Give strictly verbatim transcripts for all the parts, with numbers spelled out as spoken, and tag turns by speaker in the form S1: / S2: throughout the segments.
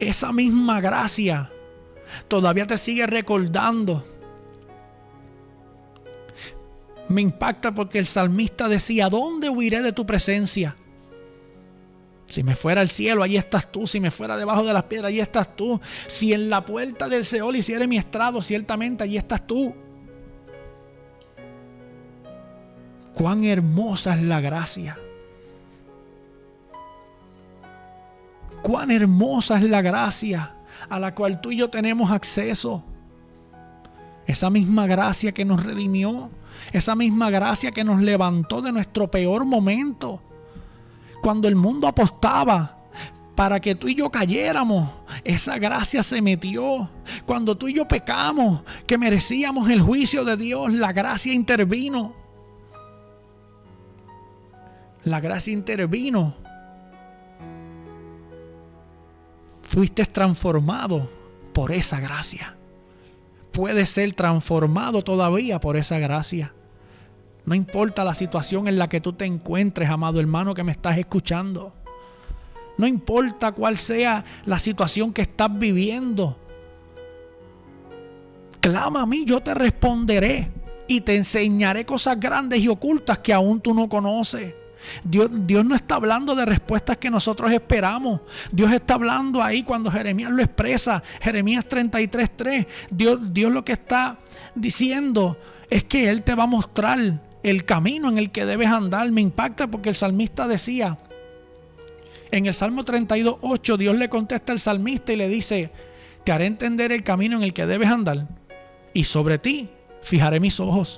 S1: esa misma gracia todavía te sigue recordando. Me impacta porque el salmista decía: ¿dónde huiré de tu presencia? Si me fuera al cielo, allí estás tú. Si me fuera debajo de las piedras, allí estás tú. Si en la puerta del Seol hiciere mi estrado, ciertamente allí estás tú. Cuán hermosa es la gracia. Cuán hermosa es la gracia a la cual tú y yo tenemos acceso. Esa misma gracia que nos redimió. Esa misma gracia que nos levantó de nuestro peor momento. Cuando el mundo apostaba para que tú y yo cayéramos, esa gracia se metió. Cuando tú y yo pecamos, que merecíamos el juicio de Dios, la gracia intervino. La gracia intervino. Fuiste transformado por esa gracia. Puedes ser transformado todavía por esa gracia. No importa la situación en la que tú te encuentres, amado hermano que me estás escuchando. No importa cuál sea la situación que estás viviendo. Clama a mí, yo te responderé y te enseñaré cosas grandes y ocultas que aún tú no conoces. Dios, Dios no está hablando de respuestas que nosotros esperamos. Dios está hablando ahí cuando Jeremías lo expresa. Jeremías treinta y tres tres. Dios, Dios lo que está diciendo es que Él te va a mostrar el camino en el que debes andar. Me impacta porque el salmista decía, en el Salmo treinta y dos ocho, Dios le contesta al salmista y le dice: te haré entender el camino en el que debes andar, y sobre ti fijaré mis ojos.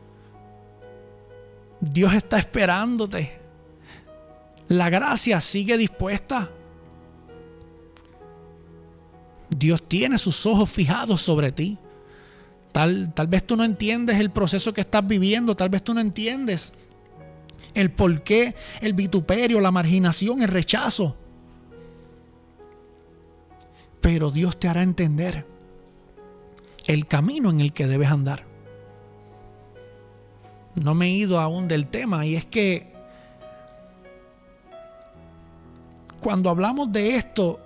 S1: Dios está esperándote. La gracia sigue dispuesta. Dios tiene sus ojos fijados sobre ti. Tal, tal vez tú no entiendes el proceso que estás viviendo. Tal vez tú no entiendes el por qué, el vituperio, la marginación, el rechazo. Pero Dios te hará entender el camino en el que debes andar. No me he ido aún del tema, y es que cuando hablamos de esto,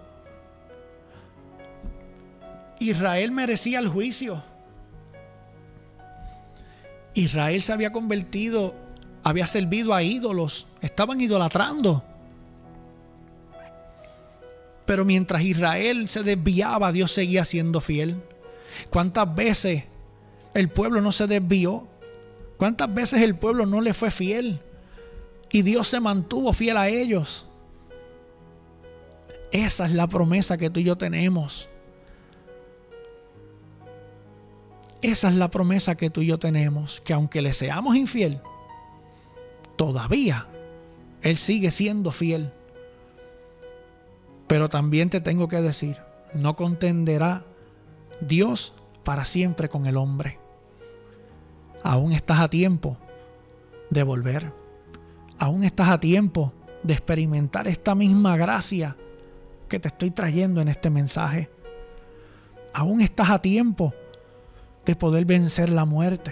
S1: Israel merecía el juicio. Israel se había convertido, había servido a ídolos, estaban idolatrando. Pero mientras Israel se desviaba, Dios seguía siendo fiel. ¿Cuántas veces el pueblo no se desvió? ¿Cuántas veces el pueblo no le fue fiel? Y Dios se mantuvo fiel a ellos. Esa es la promesa que tú y yo tenemos. Esa es la promesa que tú y yo tenemos. Que aunque le seamos infiel, todavía Él sigue siendo fiel. Pero también te tengo que decir, no contenderá Dios para siempre con el hombre. Aún estás a tiempo de volver. Aún estás a tiempo de experimentar esta misma gracia que te estoy trayendo en este mensaje. Aún estás a tiempo de poder vencer la muerte.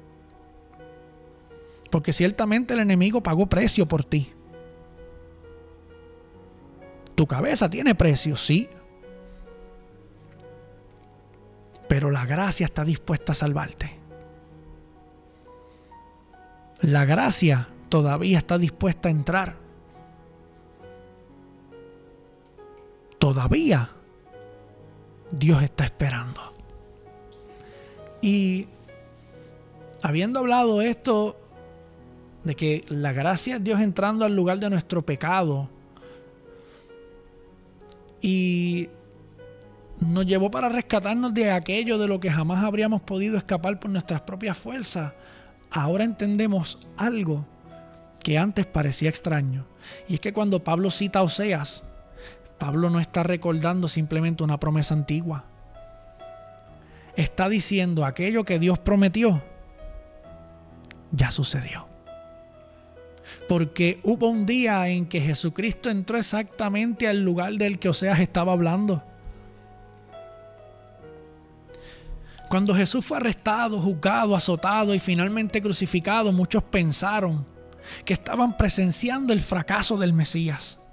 S1: Porque ciertamente el enemigo pagó precio por ti. Tu cabeza tiene precio, sí. Pero la gracia está dispuesta a salvarte. La gracia todavía está dispuesta a entrar. Todavía Dios está esperando. Y habiendo hablado esto de que la gracia es Dios entrando al lugar de nuestro pecado, y nos llevó para rescatarnos de aquello de lo que jamás habríamos podido escapar por nuestras propias fuerzas, ahora entendemos algo que antes parecía extraño. Y es que cuando Pablo cita a Oseas, Pablo no está recordando simplemente una promesa antigua. Está diciendo aquello que Dios prometió, ya sucedió. Porque hubo un día en que Jesucristo entró exactamente al lugar del que Oseas estaba hablando. Cuando Jesús fue arrestado, juzgado, azotado y finalmente crucificado, muchos pensaron que estaban presenciando el fracaso del Mesías.